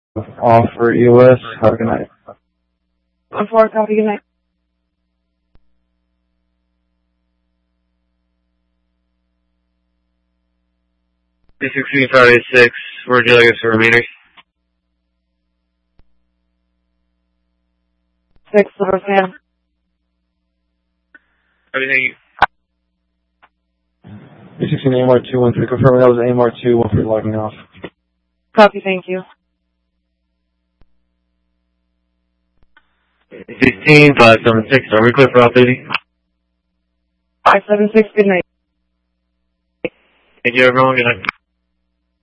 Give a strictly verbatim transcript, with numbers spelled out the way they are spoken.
off for E O S. Have a good night. I'm for copy. Good night. sixteen five eight six, where'd you like us for remainder? Six, Silver Fan. Everything. three sixteen A M R two one three, confirming that was A M R two one three logging off. Copy, thank you. sixteen five seven six, are we clear for off duty? five seven six, good night. Thank you everyone, good night.